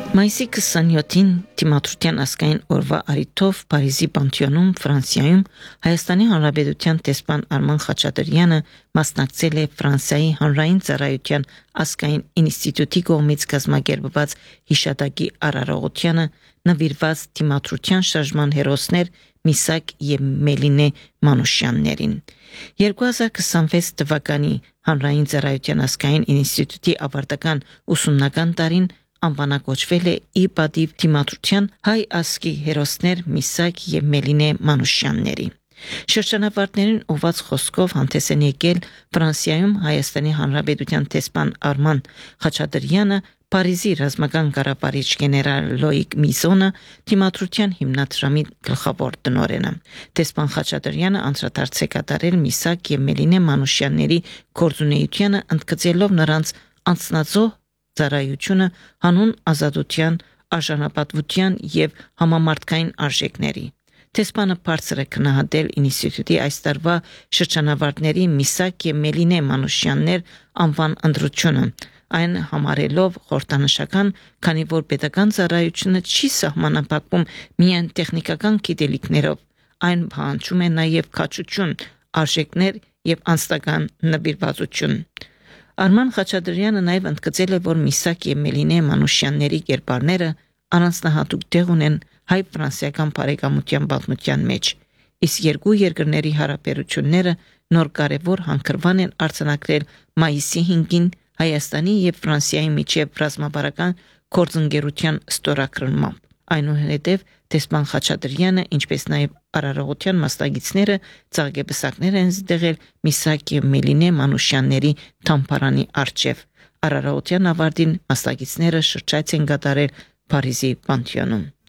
Մայիսի 27-ին Դիմադրության ազգային օրվա առիթով Փարիզի Պանթեոնում, Ֆրանսիայում Հայաստանի Հանրապետության տեսփան Արման Խաչատրյանը մասնակցել է Ֆրանսիայի հանրային ծառայության ազգային ինստիտուտի կողմից կազմակերպված հիշատակի արարողությանը նվիրված Դիմադրության շարժման հերոսներ Միսակ եւ Մելինե Մանուշյաններին։ 2026 թվականի հանրային ծառայության ազգային ինստիտուտի ավարտական ուսումնական տարին անվանակոչվել է ի պատիվ Դիմադրության հայ ազգի հերոսներ Միսակ եւ Մելինե Մանուշյանների։ Շրջանավարտներին ուղված խոսքով հանդես են եկել Ֆրանսիայում Հայաստանի Հանրապետության տեսփան Արման Խաչատրյանը, Փարիզի ռազմական կառավարիչ գեներալ Լոիկ Միզոնը, Դիմադրության հիմնադրամի գլխավոր տնօրենը։ Տեսփան Խաչատրյանը անդրադարձ է կատարել Միսակ եւ Մելինե Մանուշյանների գործունեությանը, ընդգծելով նրանց անձնազոհ ծառայությունը հանուն ազատության, արժանապատվության եւ համամարտկային արժեքների։ Տեսփանը բարձր է քննադատել ինստիտուտի այս տարվա շրջանավարտների Միսակ եւ Մելինե Մանուշյաններ անվան ընտրությունը, այն համարելով խորհրդանշական, քանի որ պետական ծառայությունը չի սահմանափակվում միայն տեխնիկական գիտելիքներով, այն պահանջում է նաեւ քաջություն, արժեքներ եւ անձնական նվիրվածություն։ Արման Խաչատրյանը նաև ընդգծել է, որ Միսակ եւ Մելինե Մանուշյանների կերպարները առանձնահատուկ տեղ ունեն հայ-ֆրանսիական բարեկամության պատմության մեջ, իսկ երկու երկրների հարաբերությունները նոր կարևոր հանգրվան են արձանագրել մայիսի 5-ին Հայաստանի եւ Ֆրանսիայի միջև ռազմավարական գործընկերության ստորագրմամբ։ Այնուհետև տեսփան Խաչատրյանը, ինչպես նաև արարողության մասնակիցները ծաղկեպսակներ են զդեղել Միսակ եւ Մելինե Մանուշյանների թամփարանի առջև։ Արարողության ավարտին մասնակիցները շրջայց են կատարել Փարիզի Պանթեոնում։